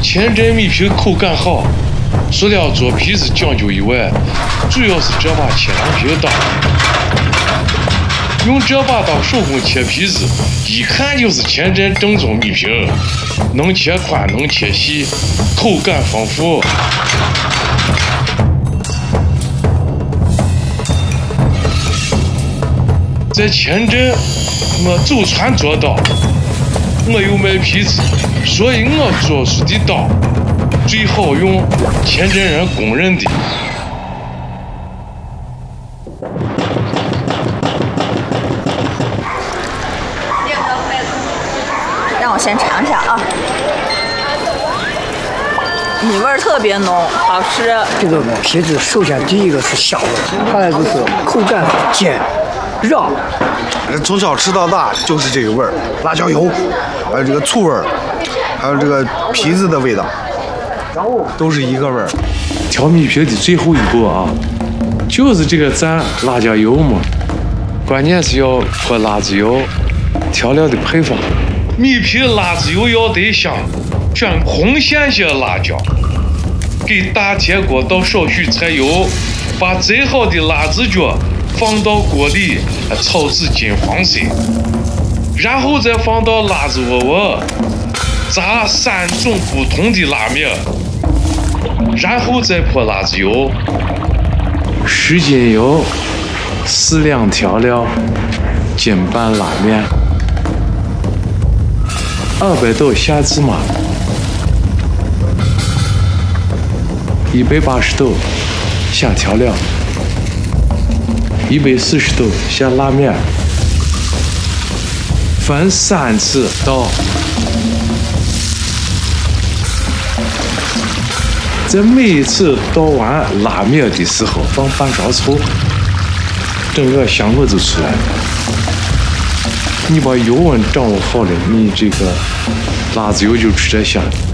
清真米皮口感好，除了做皮子讲究以外，主要是这把切凉皮大。用这把当手工切皮子，一看就是清真正宗米皮，能切宽能切细，口感丰富。在清真，我祖传做刀，我又卖皮子，所以我做出的刀最好用，清真人公认的。 让我先尝一下啊，米味儿特别浓，好吃。 这个皮子首先第一个是香味，还有就是口感尖让。 从小吃到大就是这个味儿，辣椒油，还有这个醋味儿，还有这个皮子的味道，都是一个味儿。 调米皮的最后一步啊，就是这个蘸辣椒油嘛，关键是要泼辣子油。调料的配方，米皮辣子油要得香，选红鲜些辣椒，给大铁锅倒少许柴油，把摘好的辣子角放到锅里炒至金黄色，然后再放到辣子窝窝，炸3种不同的辣面，然后再泼辣子油，10斤油，4两调料，斤半拉面，200斗下芝麻，180斗下调料，140斗下拉面，分3次倒。在每一次倒完拉面的时候放半勺醋，整个香味就出来了。你把油温掌握好了，你这个辣子油就吃着香。